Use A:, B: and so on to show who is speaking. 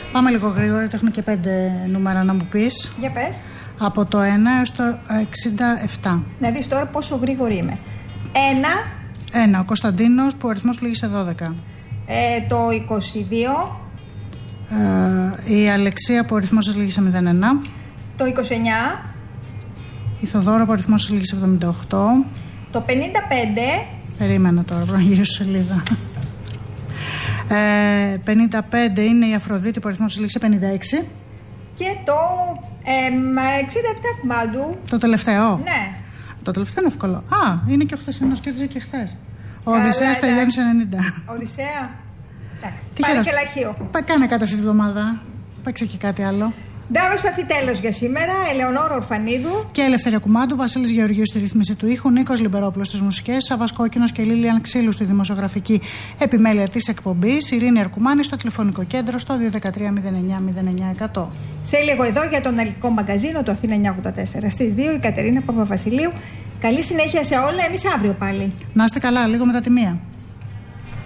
A: Πάμε λίγο γρήγορα, έχουν και 5 νούμερα να μου πεις.
B: Για πες.
A: Από το 1 έως το 67.
B: Να δεις τώρα πόσο γρήγορη είμαι.
A: 1. Ο Κωνσταντίνος που ο αριθμός του λήγει σε 12.
B: Το 22.
A: Η Αλεξία που ο αριθμός της λήγει σε 01.
B: Το 29.
A: Η Θοδόρα που ο αριθμός της λήγει σε 78.
B: Το 55.
A: Περίμενα τώρα, μπορώ να γυρίσω σελίδα. 55 είναι η Αφροδίτη που ο αριθμός της λήγει σε 56.
B: Και το 67 κουμάντου.
A: Το τελευταίο.
B: Ναι.
A: Το τελευταίο είναι εύκολο. Είναι και ο χθεσινός, κέρδιζε και χθες. Ο Οδυσσέας τελειώνει σε 90.
B: Οδυσσέα. Εντάξει.
A: Τι
B: Πάρε
A: χαίρος.
B: και λαχείο.
A: Κάνε κάτι αυτή τη βδομάδα. Παίξε και κάτι άλλο.
B: Ντάβο Σπαθή, τέλος για σήμερα. Ελεονόρα Ορφανίδου.
A: Και Ελευθερία Κουμάντου, Βασίλης Γεωργίου στη ρύθμιση του ήχου, Νίκος Λιμπερόπουλος στις μουσικές, Σάββας Κόκκινος και Λίλιαν Ξύλου στη δημοσιογραφική επιμέλεια της εκπομπής, Ειρήνη Αρκουμάνη στο τηλεφωνικό κέντρο στο 213-09-09-100.
B: Σε λίγο εδώ για το αναλυτικό μαγκαζίνο του Αθήνα 984. Στις 2 η Κατερίνα Παπαβασιλείου. Καλή συνέχεια σε όλα. Εμείς αύριο πάλι.
A: Να είστε καλά, λίγο μετά τη 1.